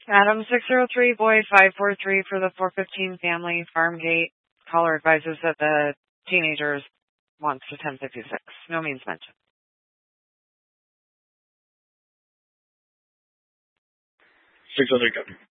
Adam 603, boy 543 for the 415 family, Farmgate. Caller advises that the teenagers wants to 1056. No means mentioned. 603,